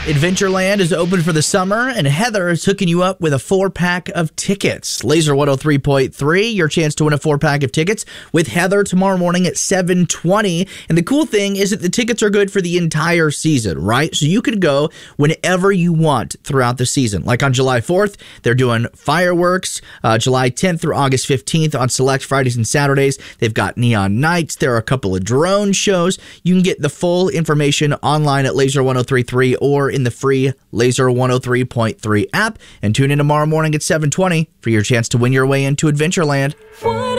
Adventureland is open for the summer, and Heather is hooking you up with a 4-pack of tickets. Laser 103.3, your chance to win a 4-pack of tickets with Heather tomorrow morning at 7:20. And the cool thing is that the tickets are good for the entire season, right? So you can go whenever you want throughout the season. Like on July 4th, they're doing fireworks. July 10th through August 15th on select Fridays and Saturdays. They've got neon nights. There are a couple of drone shows. You can get the full information online at Laser 103.3 or in the free Laser 103.3 app, and tune in tomorrow morning at 7:20 for your chance to win your way into Adventureland.